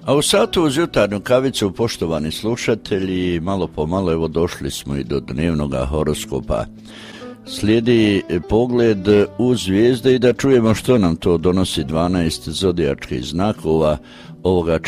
A u satu uz jutarnju kavicu, poštovani slušatelji, malo po malo evo došli smo i do dnevnog horoskopa. Slijedi pogled u zvijezde i da čujemo što nam to donosi 12 zodijačkih znakova ovoga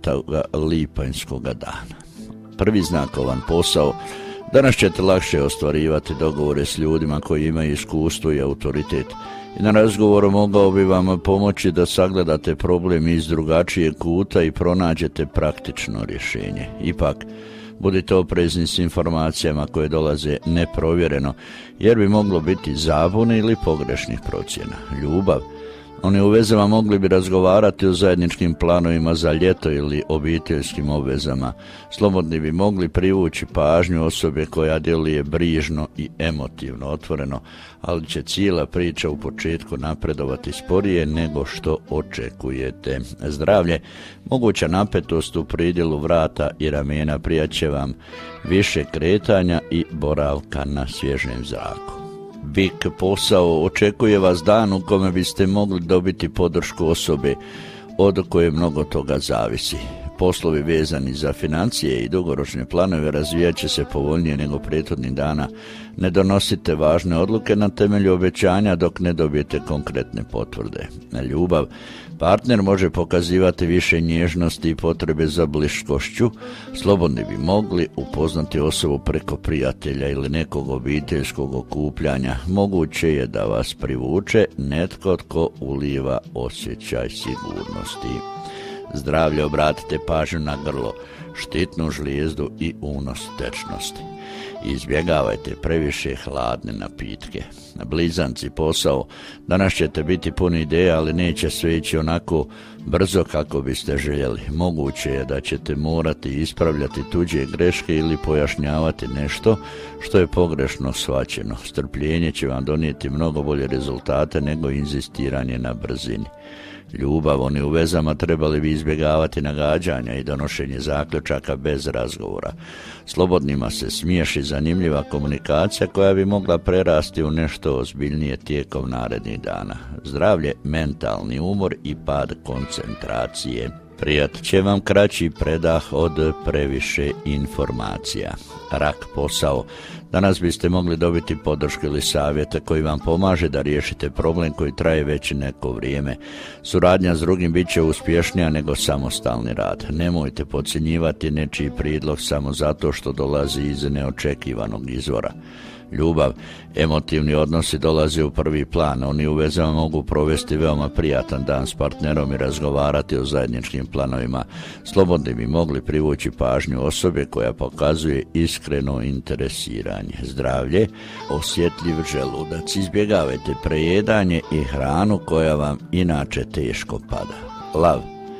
4. lipanjskog dana. Prvi znakovan posao. Danas ćete lakše ostvarivati dogovore s ljudima koji imaju iskustvo i autoritet. I na razgovoru mogao bi vam pomoći da sagledate problem iz drugačijeg kuta i pronađete praktično rješenje. Ipak, budite oprezni s informacijama koje dolaze neprovjereno, jer bi moglo biti zabune ili pogrešnih procjena. Ljubav. Oni u vezama mogli bi razgovarati o zajedničkim planovima za ljeto ili obiteljskim obvezama. Slobodni bi mogli privući pažnju osobe koja djeluje brižno i emotivno otvoreno, ali će cijela priča u početku napredovati sporije nego što očekujete. Zdravlje. Moguća napetost u pridjelu vrata i ramena prijaće vam više kretanja i boravka na svježem zraku. Bik, posao. Očekuje vas dan u kome biste mogli dobiti podršku osobe od koje mnogo toga zavisi. Poslovi vezani za financije i dugoročne planove razvijat će se povoljnije nego prethodnih dana. Ne donosite važne odluke na temelju obećanja dok ne dobijete konkretne potvrde. Ljubav. Partner može pokazivati više nježnosti i potrebe za bliskošću. Slobodni bi mogli upoznati osobu preko prijatelja ili nekog obiteljskog okupljanja. Moguće je da vas privuče netko tko uliva osjećaj sigurnosti. Zdravlje. Obratite pažnju na grlo, štitnu žlijezdu i unos tečnosti. Izbjegavajte previše hladne napitke. Blizanci, posao. Danas ćete biti puni ideja, ali neće sve ići onako brzo kako biste željeli. Moguće je da ćete morati ispravljati tuđe greške ili pojašnjavati nešto što je pogrešno shvaćeno. Strpljenje će vam donijeti mnogo bolje rezultate nego inzistiranje na brzini. Ljubav. Oni u vezama trebali bi izbjegavati nagađanja i donošenje zaključaka bez razgovora. Slobodnima se smiješi zanimljiva komunikacija koja bi mogla prerasti u nešto ozbiljnije tijekom narednih dana. Zdravlje, mentalni umor i pad koncentracije. Prijat će vam kraći predah od previše informacija. Rak, posao. Danas biste mogli dobiti podršku ili savjete koji vam pomaže da riješite problem koji traje već neko vrijeme. Suradnja s drugim bit će uspješnija nego samostalni rad. Nemojte podcjenjivati nečiji prijedlog samo zato što dolazi iz neočekivanog izvora. Ljubav. Emotivni odnosi dolaze u prvi plan. Oni u vezama mogu provesti veoma prijatan dan s partnerom i razgovarati o zajedničkim planovima. Slobodni bi mogli privući pažnju osobe koja pokazuje iskreno interesiranje. Zdravlje. Osjetljiv želudac. Izbjegavajte prejedanje i hranu koja vam inače teško pada. Lav.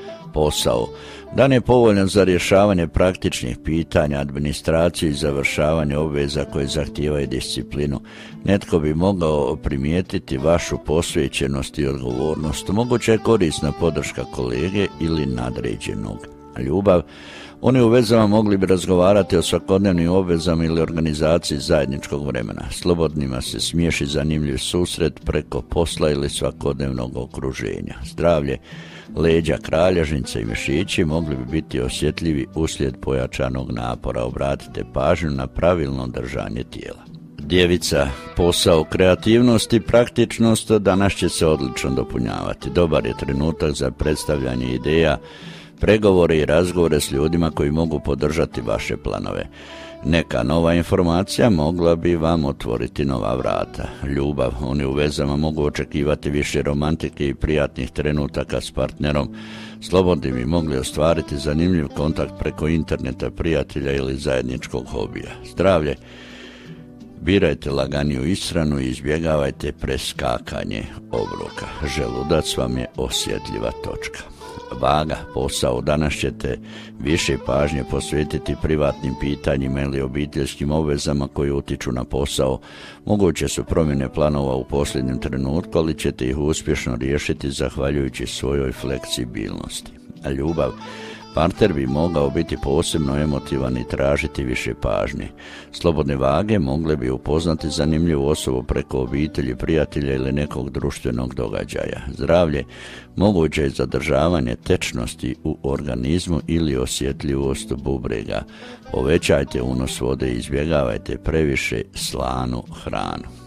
Posao. Dan je povoljan za rješavanje praktičnih pitanja, administraciju i završavanje obveza koje zahtijevaju disciplinu. Netko bi mogao primijetiti vašu posvećenost i odgovornost. Moguća je korisna podrška kolege ili nadređenog. Ljubav. Oni u vezama mogli bi razgovarati o svakodnevnim obvezama ili organizaciji zajedničkog vremena. Slobodnima se smiješi zanimljiv susret preko posla ili svakodnevnog okruženja. Zdravlje. Leđa, kralježnice i mišići mogli bi biti osjetljivi uslijed pojačanog napora. Obratite pažnju na pravilno držanje tijela. Djevica, posao, kreativnost i praktičnost danas će se odlično dopunjavati. Dobar je trenutak za predstavljanje ideja, pregovore i razgovore s ljudima koji mogu podržati vaše planove. Neka nova informacija mogla bi vam otvoriti nova vrata. Ljubav. Oni u vezama mogu očekivati više romantike i prijatnih trenutaka s partnerom. Slobodni bi mogli ostvariti zanimljiv kontakt preko interneta, prijatelja ili zajedničkog hobija. Zdravlje. Birajte laganiju ishranu i izbjegavajte preskakanje obroka. Želudac vam je osjetljiva točka. Vaga, posao. Danas ćete više pažnje posvetiti privatnim pitanjima ili obiteljskim obvezama koji utiču na posao. Moguće su promjene planova u posljednjem trenutku, ali ćete ih uspješno riješiti zahvaljujući svojoj fleksibilnosti. Ljubav. Partner bi mogao biti posebno emotivan i tražiti više pažnje. Slobodne vage mogle bi upoznati zanimljivu osobu preko obitelji, prijatelja ili nekog društvenog događaja. Zdravlje, moguće je zadržavanje tečnosti u organizmu ili osjetljivost bubrega. Povećajte unos vode i izbjegavajte previše slanu hranu.